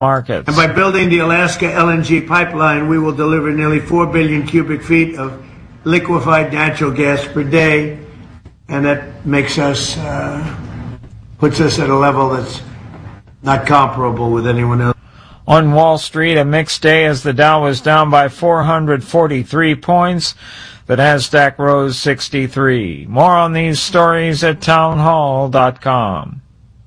markets. And by building the Alaska LNG pipeline, we will deliver nearly 4 billion cubic feet of liquefied natural gas per day, and that makes us, puts us at a level that's not comparable with anyone else. On Wall Street, a mixed day as the Dow was down by 443 points. The Nasdaq rose 63. More on these stories at townhall.com.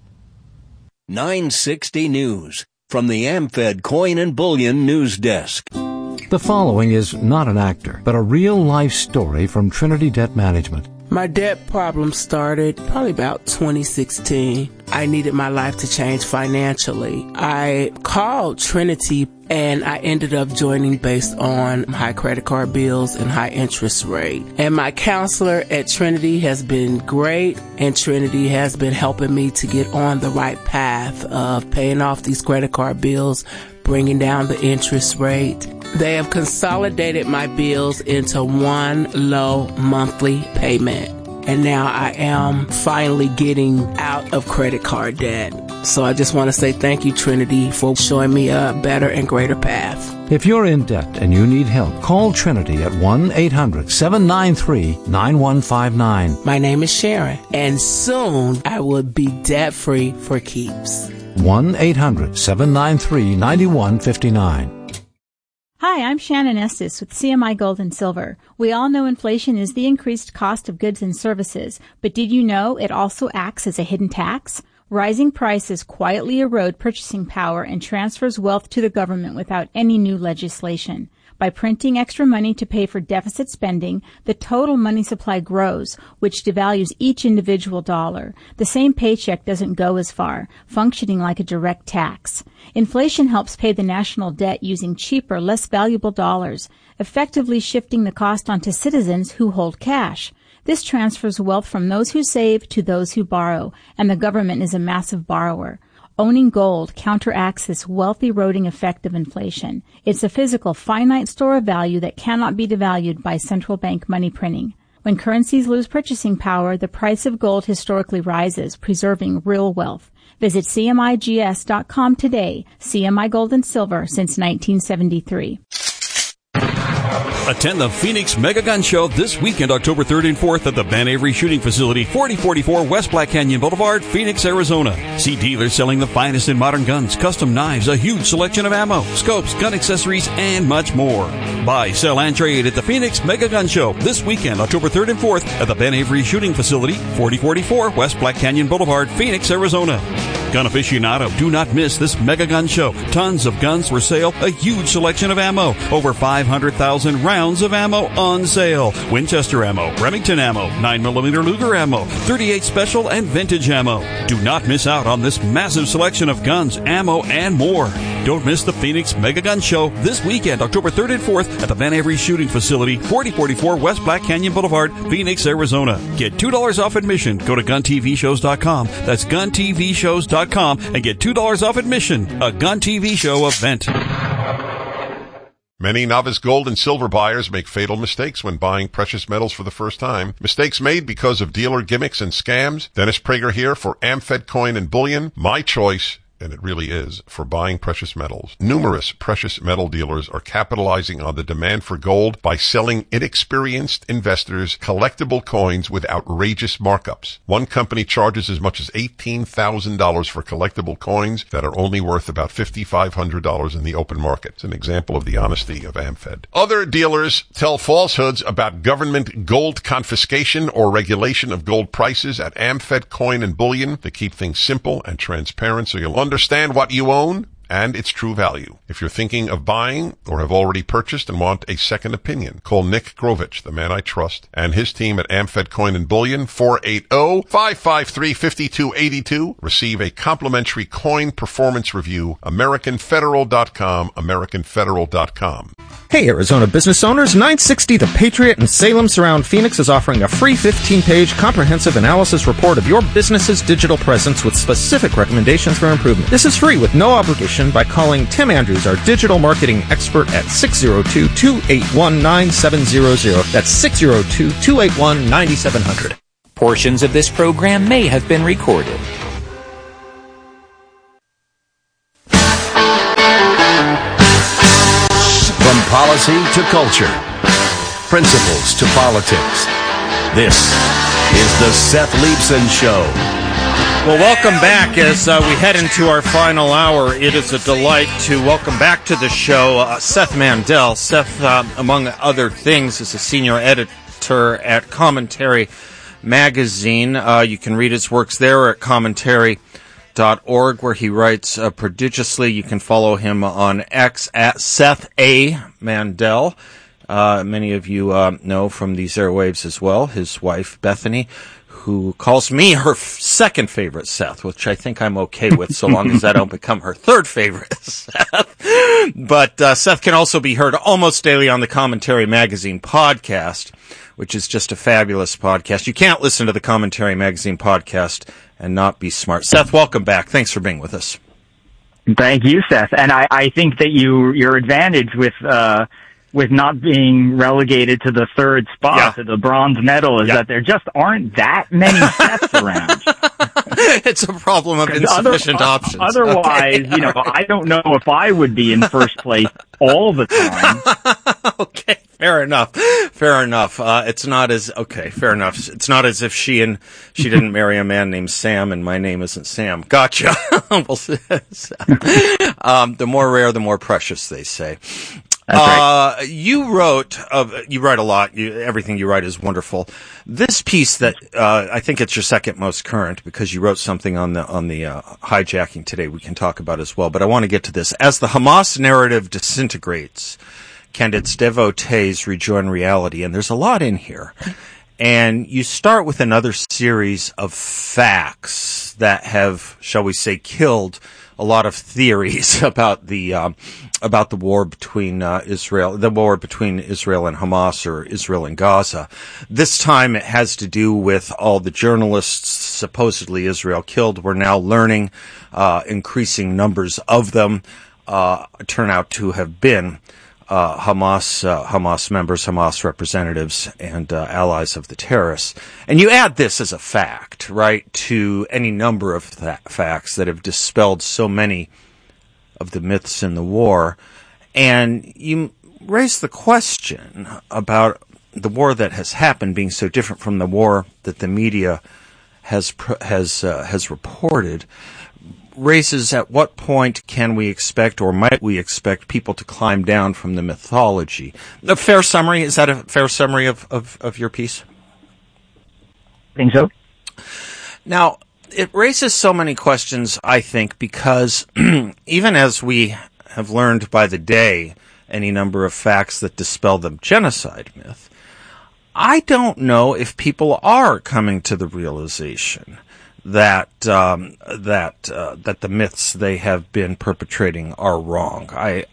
960 News from the AmFed Coin and Bullion News Desk. The following is not an actor, but a real-life story from Trinity Debt Management. My debt problem started probably about 2016. I needed my life to change financially. I called Trinity and I ended up joining based on high credit card bills and high interest rate. And my counselor at Trinity has been great, and Trinity has been helping me to get on the right path of paying off these credit card bills, bringing down the interest rate. They have consolidated my bills into one low monthly payment. And now I am finally getting out of credit card debt. So I just want to say thank you, Trinity, for showing me a better and greater path. If you're in debt and you need help, call Trinity at 1-800-793-9159. My name is Sharon, and soon I will be debt-free for keeps. 1-800-793-9159. Hi, I'm Shannon Estes with CMI Gold and Silver. We all know inflation is the increased cost of goods and services, but did you know it also acts as a hidden tax? Rising prices quietly erode purchasing power and transfers wealth to the government without any new legislation. By printing extra money to pay for deficit spending, the total money supply grows, which devalues each individual dollar. The same paycheck doesn't go as far, functioning like a direct tax. Inflation helps pay the national debt using cheaper, less valuable dollars, effectively shifting the cost onto citizens who hold cash. This transfers wealth from those who save to those who borrow, and the government is a massive borrower. Owning gold counteracts this wealth-eroding effect of inflation. It's a physical, finite store of value that cannot be devalued by central bank money printing. When currencies lose purchasing power, the price of gold historically rises, preserving real wealth. Visit CMIGS.com today. CMI Gold and Silver since 1973. Attend the Phoenix Mega Gun Show this weekend, October 3rd and 4th at the Van Avery Shooting Facility, 4044 West Black Canyon Boulevard, Phoenix, Arizona. See dealers selling the finest in modern guns, custom knives, a huge selection of ammo, scopes, gun accessories, and much more. Buy, sell, and trade at the Phoenix Mega Gun Show this weekend, October 3rd and 4th at the Van Avery Shooting Facility, 4044 West Black Canyon Boulevard, Phoenix, Arizona. Gun aficionado, do not miss this Mega Gun Show. Tons of guns for sale, a huge selection of ammo, over 500,000 rounds of ammo on sale. Winchester ammo, Remington ammo, 9mm Luger ammo, 38 special and vintage ammo. Do not miss out on this massive selection of guns, ammo, and more. Don't miss the Phoenix Mega Gun Show this weekend, October 3rd and 4th at the Van Avery Shooting Facility, 4044 West Black Canyon Boulevard, Phoenix, Arizona. Get $2 off admission. Go to GunTVShows.com. That's GunTVShows.com and get $2 off admission. A Gun TV Show event. Many novice gold and silver buyers make fatal mistakes when buying precious metals for the first time. Mistakes made because of dealer gimmicks and scams. Dennis Prager here for AmFed Coin and Bullion. My choice, and it really is, for buying precious metals. Numerous precious metal dealers are capitalizing on the demand for gold by selling inexperienced investors collectible coins with outrageous markups. One company charges as much as $18,000 for collectible coins that are only worth about $5,500 in the open market. It's an example of the honesty of AmFed. Other dealers tell falsehoods about government gold confiscation or regulation of gold prices at AmFed Coin and Bullion to keep things simple and transparent so you'll understand what you own and its true value. If you're thinking of buying or have already purchased and want a second opinion, call Nick Grovich, the man I trust, and his team at AmFed Coin and Bullion, 480-553-5282. Receive a complimentary coin performance review, AmericanFederal.com, AmericanFederal.com. Hey, Arizona business owners, 960 The Patriot in Salem Surround Phoenix is offering a free 15-page comprehensive analysis report of your business's digital presence with specific recommendations for improvement. This is free with no obligation by calling Tim Andrews, our digital marketing expert, at 602-281-9700. That's 602-281-9700. Portions of this program may have been recorded. policy to culture, principles to politics. This is the Seth Leibsohn Show. Well, welcome back as we head into our final hour. It is a delight to welcome back to the show Seth Mandel. Seth, among other things, is a senior editor at Commentary Magazine. You can read his works there at commentary.org, where he writes prodigiously. You can follow him on X at Seth A. Mandel. Many of you know from these airwaves as well, his wife, Bethany, who calls me her second favorite Seth, which I think I'm okay with so long as I don't become her third favorite Seth. But Seth can also be heard almost daily on the Commentary Magazine podcast, which is just a fabulous podcast. You can't listen to the Commentary Magazine podcast and not be smart. Seth, welcome back. Thanks for being with us. Thank you, Seth. And I think that your advantage with not being relegated to the third spot, to the bronze medal, is that there just aren't that many Seths around. It's a problem of insufficient options. Otherwise, okay. I don't know if I would be in first place all the time. Okay, fair enough. It's not as if she didn't marry a man named Sam and my name isn't Sam. Gotcha. The more rare, the more precious, they say. Right. You write a lot. Everything you write is wonderful. This piece that I think it's your second most current, because you wrote something on the hijacking today we can talk about as well. But I want to get to this. As the Hamas narrative disintegrates, can its devotees rejoin reality? And there's a lot in here. And you start with another series of facts that have, shall we say, killed a lot of theories about the war between Israel and Hamas, or Israel and Gaza. This time it has to do with all the journalists supposedly Israel killed. We're now learning increasing numbers of them turn out to have been Hamas members, Hamas representatives, and allies of the terrorists. And you add this as a fact, right, to any number of facts that have dispelled so many of the myths in the war. And you raise the question about the war that has happened being so different from the war that the media has reported. Raises at what point can we expect, or might we expect, people to climb down from the mythology? A fair summary? Is that a fair summary of your piece? I think so. Now, it raises so many questions, I think, because even as we have learned by the day any number of facts that dispel the genocide myth, I don't know if people are coming to the realization that the myths they have been perpetrating are wrong.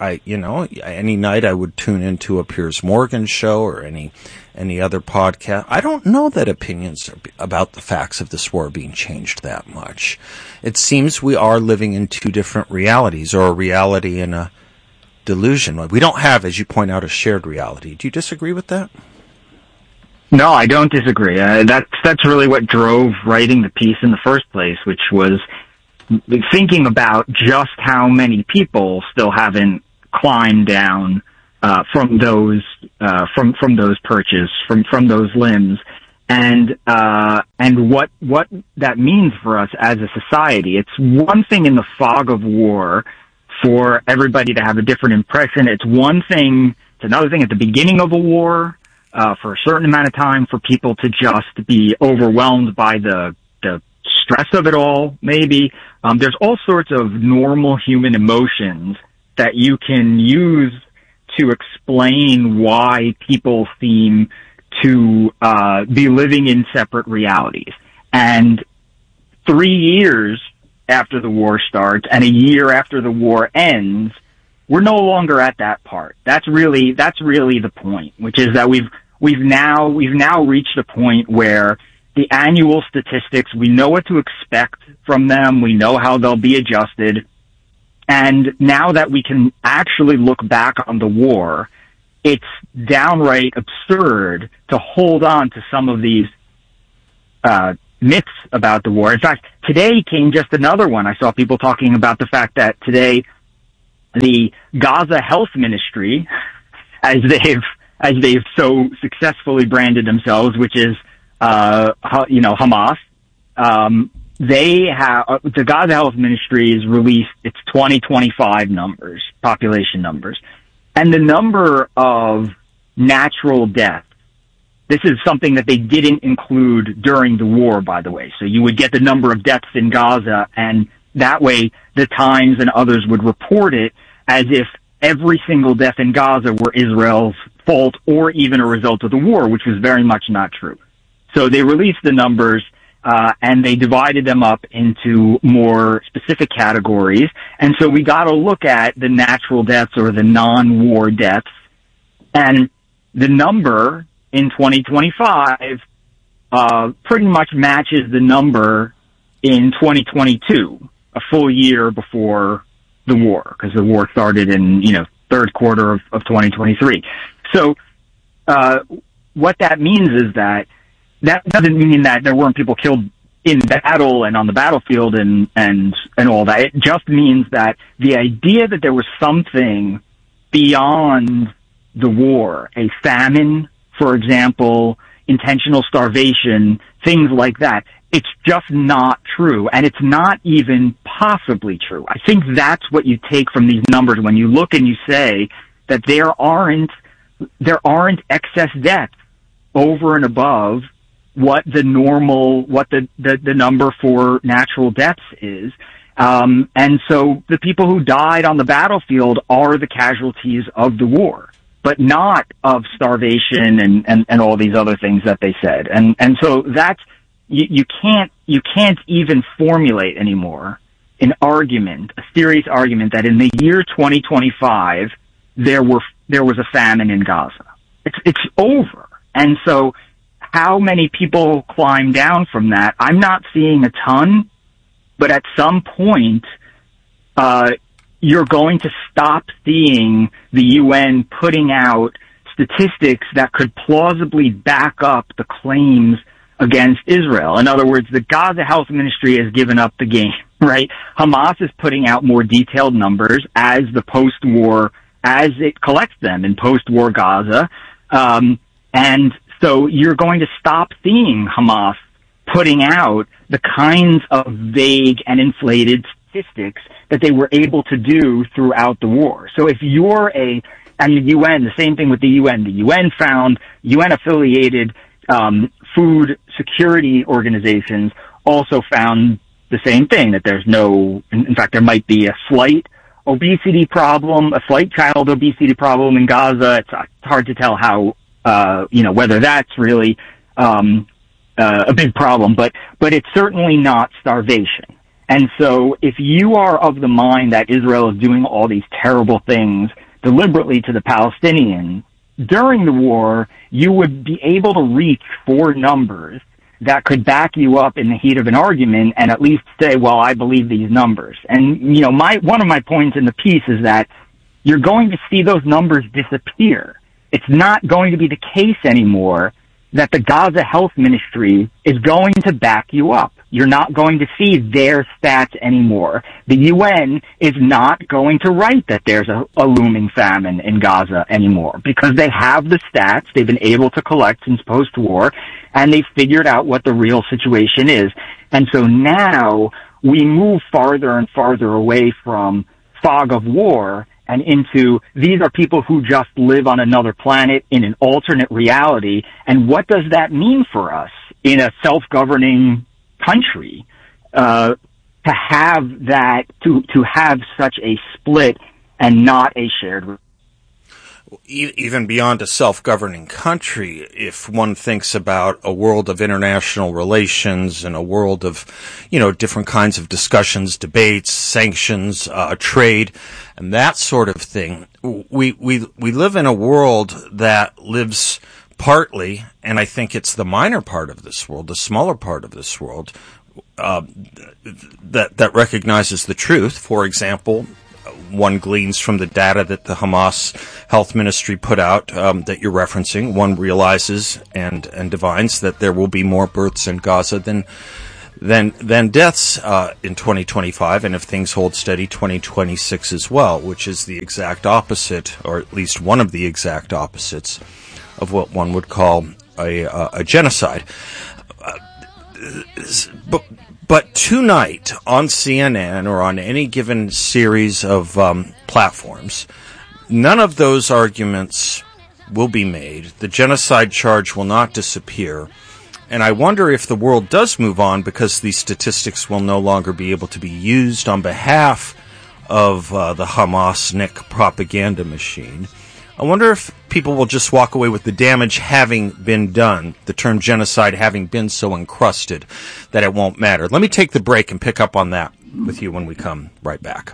Any night I would tune into a Piers Morgan show or any other podcast. I don't know that opinions about the facts of this war are being changed that much. It seems we are living in two different realities, or a reality and a delusion. We don't have, as you point out, a shared reality. Do you disagree with that? No, I don't disagree. That's really what drove writing the piece in the first place, which was thinking about just how many people still haven't climbed down from those perches, from those limbs, and what that means for us as a society. It's one thing in the fog of war for everybody to have a different impression. It's another thing at the beginning of a war. For a certain amount of time, for people to just be overwhelmed by the stress of it all, maybe. There's all sorts of normal human emotions that you can use to explain why people seem to be living in separate realities. And 3 years after the war starts and a year after the war ends, we're no longer at that part. That's really the point, which is that we've now reached a point where the annual statistics, we know what to expect from them, we know how they'll be adjusted, and now that we can actually look back on the war, it's downright absurd to hold on to some of these myths about the war. In fact, today came just another one. I saw people talking about the fact that today the Gaza Health Ministry as they've so successfully branded themselves, which is, Hamas. The Gaza Health Ministry has released its 2025 numbers, population numbers, and the number of natural deaths. This is something that they didn't include during the war, by the way. So you would get the number of deaths in Gaza, and that way the Times and others would report it as if every single death in Gaza were Israel's fault or even a result of the war, which was very much not true. So they released the numbers, and they divided them up into more specific categories. And so we got to look at the natural deaths or the non-war deaths. And the number in 2025 pretty much matches the number in 2022, a full year before the war, because the war started in, third quarter of 2023. So what that means is that doesn't mean that there weren't people killed in battle and on the battlefield and all that. It just means that the idea that there was something beyond the war, a famine, for example, intentional starvation, things like that, it's just not true. And it's not even possibly true. I think that's what you take from these numbers when you look and you say that there aren't excess deaths over and above what the number for natural deaths is. And so the people who died on the battlefield are the casualties of the war, but not of starvation and all these other things that they said. And so that's, you can't even formulate anymore an argument, a serious argument that in the year 2025, there was a famine in Gaza. It's over. And so how many people climb down from that? I'm not seeing a ton, but at some point, you're going to stop seeing the UN putting out statistics that could plausibly back up the claims against Israel. In other words, the Gaza Health Ministry has given up the game, right? Hamas is putting out more detailed numbers as it collects them in post-war Gaza. And so you're going to stop seeing Hamas putting out the kinds of vague and inflated statistics that they were able to do throughout the war. So if you're and the UN, the same thing with the UN found UN-affiliated food security organizations also found the same thing, that there's in fact, there might be a slight obesity problem, a slight child obesity problem in Gaza. It's hard to tell how, whether that's really a big problem, but it's certainly not starvation. And so if you are of the mind that Israel is doing all these terrible things deliberately to the Palestinians, during the war, you would be able to reach for numbers that could back you up in the heat of an argument and at least say, well, I believe these numbers. And, one of my points in the piece is that you're going to see those numbers disappear. It's not going to be the case anymore that the Gaza Health Ministry is going to back you up. You're not going to see their stats anymore. The UN is not going to write that there's a looming famine in Gaza anymore because they have the stats they've been able to collect since post-war, and they've figured out what the real situation is. And so now we move farther and farther away from fog of war and into these are people who just live on another planet in an alternate reality. And what does that mean for us in a self-governing country, to have that, to have such a split and not a shared? Even beyond a self-governing country, if one thinks about a world of international relations and a world of, different kinds of discussions, debates, sanctions, trade, and that sort of thing, we live in a world that lives partly, and I think it's the minor part of this world, the smaller part of this world, that recognizes the truth. For example, one gleans from the data that the Hamas Health Ministry put out that you're referencing. One realizes and divines that there will be more births in Gaza than Then deaths in 2025, and if things hold steady, 2026 as well, which is the exact opposite, or at least one of the exact opposites of what one would call a genocide. But tonight on CNN or on any given series of platforms, none of those arguments will be made. The genocide charge will not disappear. And I wonder if the world does move on because these statistics will no longer be able to be used on behalf of the Hamas-Nick propaganda machine. I wonder if people will just walk away with the damage having been done, the term genocide having been so encrusted that it won't matter. Let me take the break and pick up on that with you when we come right back.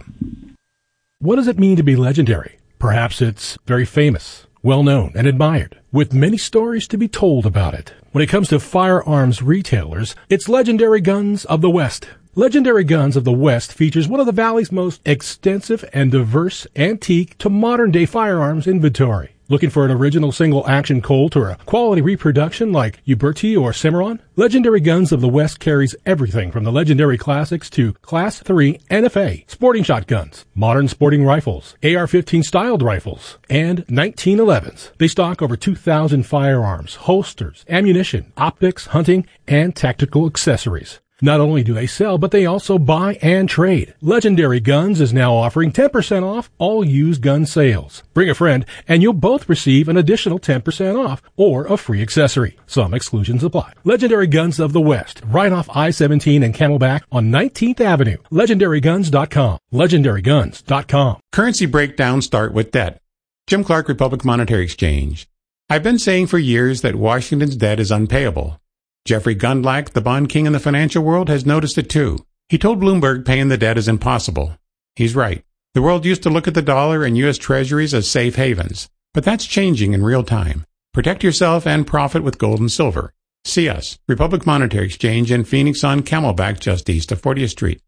What does it mean to be legendary? Perhaps it's very famous, well-known, and admired, with many stories to be told about it. When it comes to firearms retailers, it's Legendary Guns of the West. Legendary Guns of the West features one of the Valley's most extensive and diverse antique to modern-day firearms inventory. Looking for an original single-action Colt or a quality reproduction like Uberti or Cimarron? Legendary Guns of the West carries everything from the legendary classics to Class 3 NFA, sporting shotguns, modern sporting rifles, AR-15 styled rifles, and 1911s. They stock over 2,000 firearms, holsters, ammunition, optics, hunting, and tactical accessories. Not only do they sell, but they also buy and trade. Legendary Guns is now offering 10% off all used gun sales. Bring a friend, and you'll both receive an additional 10% off or a free accessory. Some exclusions apply. Legendary Guns of the West, right off I-17 and Camelback on 19th Avenue. LegendaryGuns.com. LegendaryGuns.com. Currency breakdowns start with debt. Jim Clark, Republic Monetary Exchange. I've been saying for years that Washington's debt is unpayable. Jeffrey Gundlach, the bond king in the financial world, has noticed it too. He told Bloomberg paying the debt is impossible. He's right. The world used to look at the dollar and U.S. Treasuries as safe havens, but that's changing in real time. Protect yourself and profit with gold and silver. See us, Republic Monetary Exchange in Phoenix on Camelback, just east of 40th Street.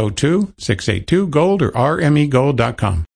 602-682-GOLD or rmegold.com.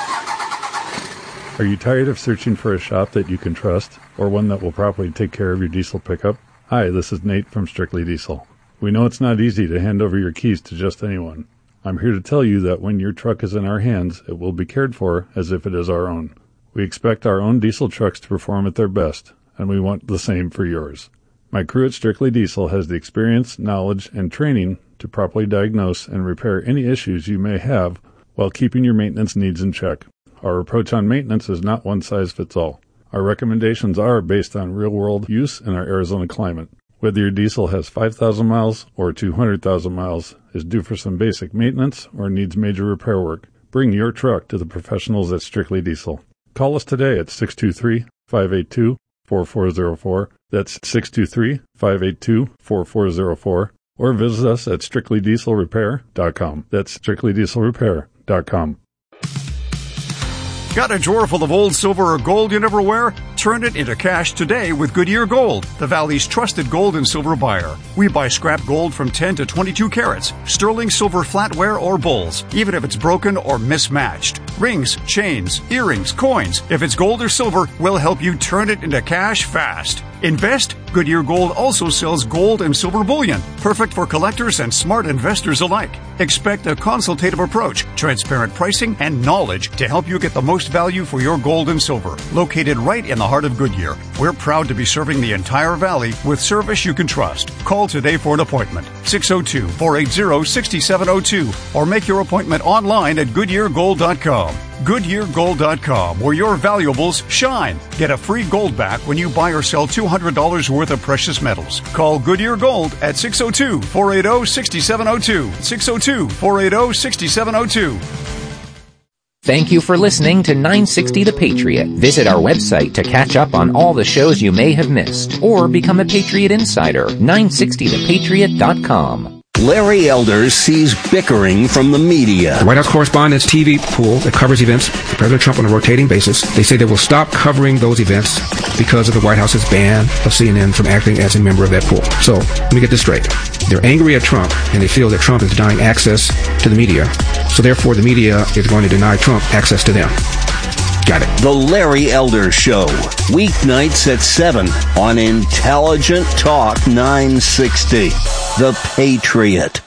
Are you tired of searching for a shop that you can trust, or one that will properly take care of your diesel pickup? Hi, this is Nate from Strictly Diesel. We know it's not easy to hand over your keys to just anyone. I'm here to tell you that when your truck is in our hands, it will be cared for as if it is our own. We expect our own diesel trucks to perform at their best, and we want the same for yours. My crew at Strictly Diesel has the experience, knowledge, and training to properly diagnose and repair any issues you may have while keeping your maintenance needs in check. Our approach on maintenance is not one size fits all. Our recommendations are based on real-world use in our Arizona climate. Whether your diesel has 5,000 miles or 200,000 miles, is due for some basic maintenance, or needs major repair work, bring your truck to the professionals at Strictly Diesel. Call us today at 623-582-4404. That's 623-582-4404. Or visit us at strictlydieselrepair.com. That's strictlydieselrepair.com. Got a drawer full of old silver or gold you never wear? Turn it into cash today with Goodyear Gold, the Valley's trusted gold and silver buyer. We buy scrap gold from 10 to 22 carats, sterling silver flatware or bowls, even if it's broken or mismatched. Rings, chains, earrings, coins. If it's gold or silver, we'll help you turn it into cash fast. Invest? Goodyear Gold also sells gold and silver bullion, perfect for collectors and smart investors alike. Expect a consultative approach, transparent pricing, and knowledge to help you get the most value for your gold and silver. Located right in the heart of Goodyear, we're proud to be serving the entire valley with service you can trust. Call today for an appointment, 602-480-6702, or make your appointment online at GoodyearGold.com. GoodyearGold.com, where your valuables shine. Get a free gold back when you buy or sell $200 worth of precious metals. Call Goodyear Gold at 602-480-6702. 602-480-6702. Thank you for listening to 960 The Patriot. Visit our website to catch up on all the shows you may have missed, or become a Patriot Insider, 960thepatriot.com. Larry Elder sees bickering from the media. The White House Correspondents' TV pool that covers events for President Trump on a rotating basis, they say they will stop covering those events because of the White House's ban of CNN from acting as a member of that pool. So, let me get this straight. They're angry at Trump, and they feel that Trump is denying access to the media. So therefore, the media is going to deny Trump access to them. Got it. The Larry Elder Show, weeknights at 7 on Intelligent Talk 960. The Patriot.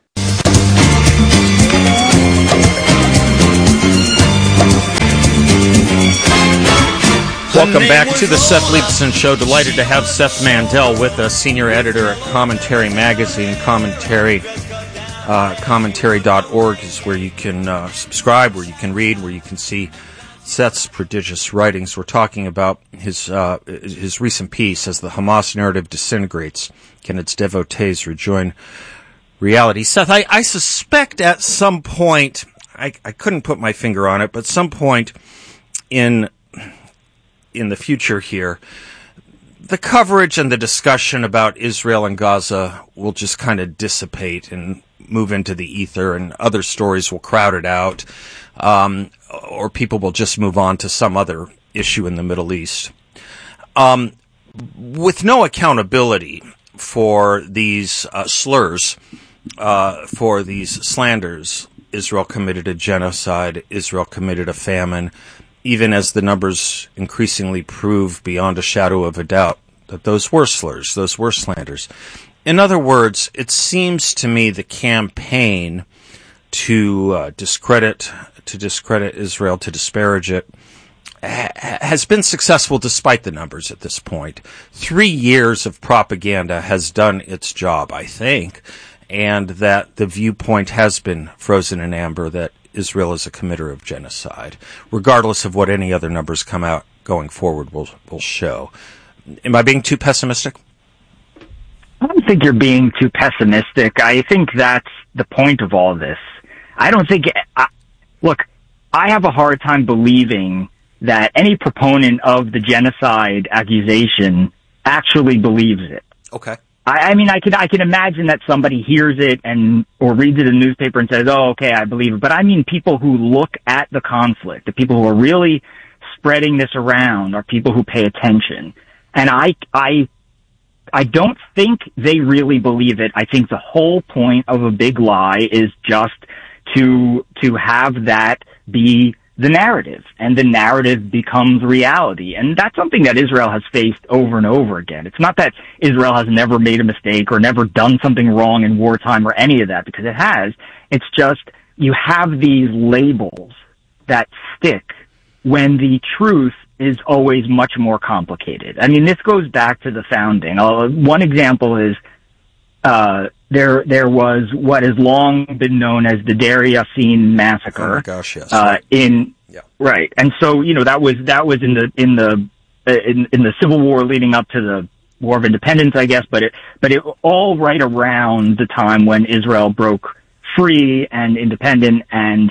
Welcome back to the Seth Leibson Show. Delighted to have Seth Mandel with us, senior editor at Commentary Magazine. Commentary.org is where you can subscribe, where you can read, where you can see Seth's prodigious writings. We're talking about his recent piece, As the Hamas Narrative Disintegrates, Can Its Devotees Rejoin Reality? Seth, I suspect at some point, I couldn't put my finger on it, but some point in the future here, the coverage and the discussion about Israel and Gaza will just kind of dissipate and move into the ether, and other stories will crowd it out, or people will just move on to some other issue in the Middle East. With no accountability for these slurs, for these slanders, Israel committed a genocide, Israel committed a famine, even as the numbers increasingly prove beyond a shadow of a doubt that those were slurs, those were slanders. In other words, it seems to me the campaign to discredit Israel, to disparage it, has been successful despite the numbers at this point. 3 years of propaganda has done its job, I think, and that the viewpoint has been frozen in amber that Israel is a committer of genocide, regardless of what any other numbers come out going forward will show. Am I being too pessimistic? I don't think you're being too pessimistic. I think that's the point of all this. I don't think... look, I have a hard time believing that any proponent of the genocide accusation actually believes it. Okay. I mean, I can imagine that somebody hears it or reads it in the newspaper and says, "Oh, okay, I believe it." But I mean, people who look at the conflict, the people who are really spreading this around, are people who pay attention. And I don't think they really believe it. I think the whole point of a big lie is just to have that be the narrative, and the narrative becomes reality. And that's something that Israel has faced over and over again. It's not that Israel has never made a mistake or never done something wrong in wartime or any of that, because it has. It's just you have these labels that stick when the truth is always much more complicated. I mean, this goes back to the founding. One example is there was what has long been known as the Deir Yassin massacre. Oh my gosh, yes. Right. And so, that was in the Civil War leading up to the War of Independence, I guess, but it all right around the time when Israel broke free and independent, and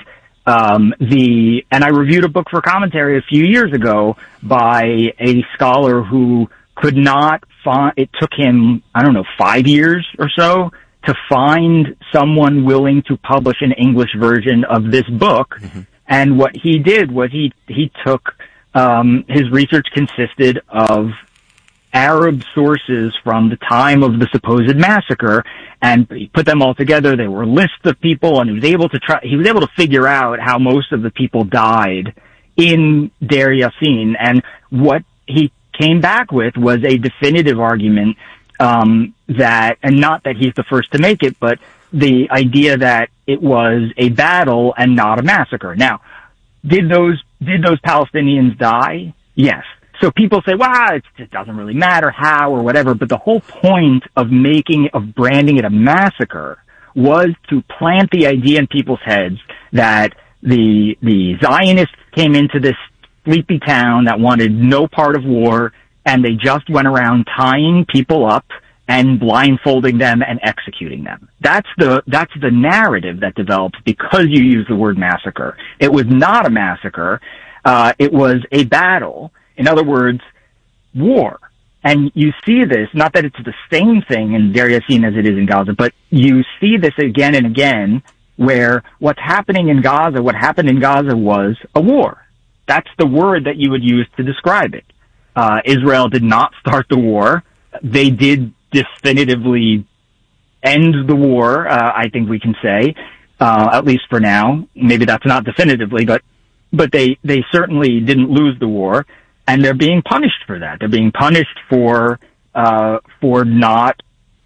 I reviewed a book for commentary a few years ago by a scholar who could not find, it took him, 5 years or so to find someone willing to publish an English version of this book. Mm-hmm. And what he did was he took, his research consisted of Arab sources from the time of the supposed massacre, and he put them all together. They were lists of people, and he was able to figure out how most of the people died in Deir Yassin. And what he came back with was a definitive argument, that, and not that he's the first to make it, but the idea that it was a battle and not a massacre. Now, did those Palestinians die? Yes. So people say, well, it doesn't really matter how or whatever, but the whole point of branding it a massacre was to plant the idea in people's heads that the Zionists came into this sleepy town that wanted no part of war, and they just went around tying people up and blindfolding them and executing them. That's the narrative that develops because you use the word massacre. It was not a massacre. It was a battle. In other words, war. And you see this, not that it's the same thing in Deir Yassin as it is in Gaza, but you see this again and again, where what's happening in Gaza, what happened in Gaza was a war. That's the word that you would use to describe it. Israel did not start the war. They did definitively end the war, I think we can say, at least for now. Maybe that's not definitively, but but they certainly didn't lose the war, and they're being punished for that. They're being punished for not,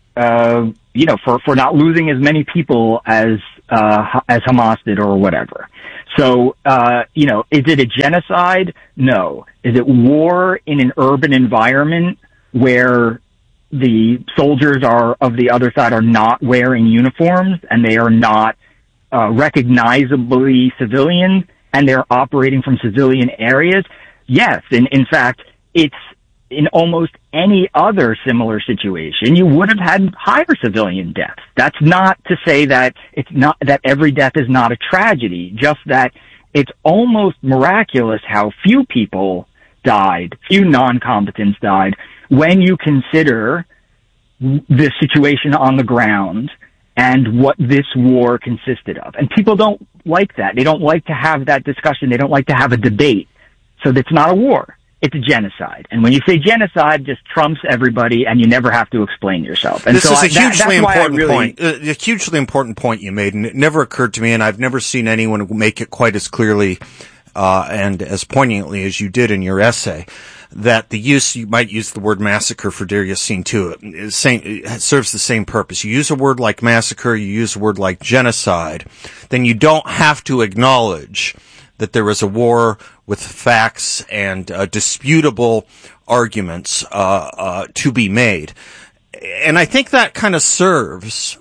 for not losing as many people as Hamas did or whatever. So, is it a genocide? No. Is it war in an urban environment where the soldiers of the other side are not wearing uniforms and they are not recognizably civilian and they're operating from civilian areas? Yes. In fact, it's in almost any other similar situation, you would have had higher civilian deaths. That's not to say that it's not, that every death is not a tragedy, just that it's almost miraculous how few people died, few non-combatants died, when you consider the situation on the ground and what this war consisted of. And people don't like that. They don't like to have that discussion. They don't like to have a debate. So it's not a war. It's a genocide. And when you say genocide, it just trumps everybody and you never have to explain yourself. And this so is a hugely important point. A hugely important point you made, and it never occurred to me, and I've never seen anyone make it quite as clearly and as poignantly as you did in your essay, that you might use the word massacre for Deir Yassin too. It serves the same purpose. You use a word like massacre, you use a word like genocide, then you don't have to acknowledge that there was a war with facts and disputable arguments to be made. And I think that kind of serves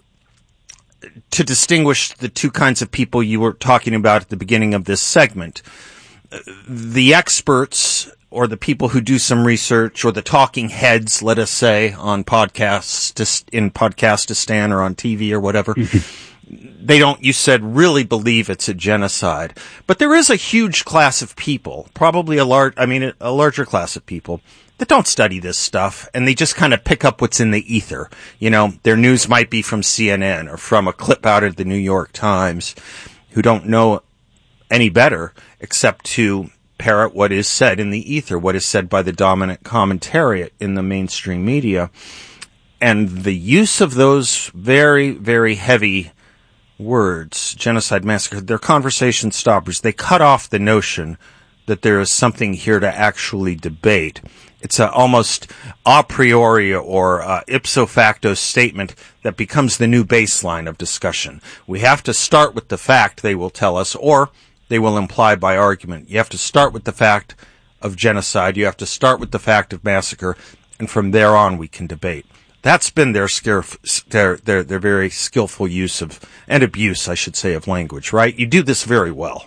to distinguish the two kinds of people you were talking about at the beginning of this segment. The experts, or the people who do some research, or the talking heads, let us say, on podcasts, in Podcastistan or on TV or whatever, they don't, you said, really believe it's a genocide. But there is a huge class of people, probably a larger class of people, that don't study this stuff, and they just kind of pick up what's in the ether. You know, their news might be from CNN or from a clip out of the New York Times, who don't know any better except to parrot what is said in the ether, what is said by the dominant commentariat in the mainstream media. And the use of those very, very heavy words, genocide, massacre, they're conversation stoppers. They cut off the notion that there is something here to actually debate. It's a almost a priori or ipso facto statement that becomes the new baseline of discussion. We have to start with the fact, they will tell us, or they will imply by argument. You have to start with the fact of genocide. You have to start with the fact of massacre, and from there on we can debate. That's been their very skillful use of, and abuse, I should say, of language, right? You do this very well.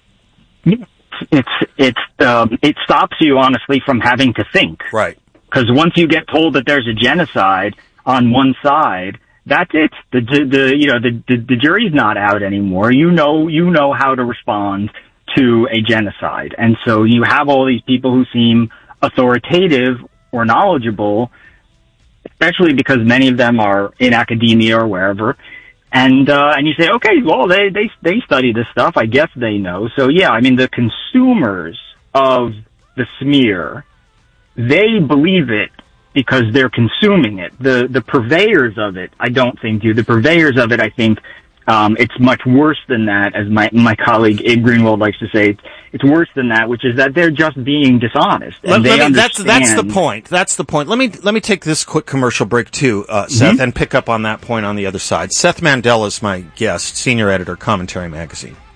It stops you, honestly, from having to think. Right. Because once you get told that there's a genocide on one side, that's it. The jury's not out anymore. You know how to respond to a genocide. And so you have all these people who seem authoritative or knowledgeable, especially because many of them are in academia or wherever. And you say, okay, well, they study this stuff. I guess they know. So yeah, I mean, the consumers of the smear, they believe it because they're consuming it. The purveyors of it, I don't think do. The purveyors of it, I think, it's much worse than that, as my colleague Abe Greenwald likes to say. It's worse than that, which is that they're just being dishonest. And that's the point. That's the point. Let me take this quick commercial break too, Seth, and pick up on that point on the other side. Seth Mandel is my guest, senior editor, Commentary Magazine.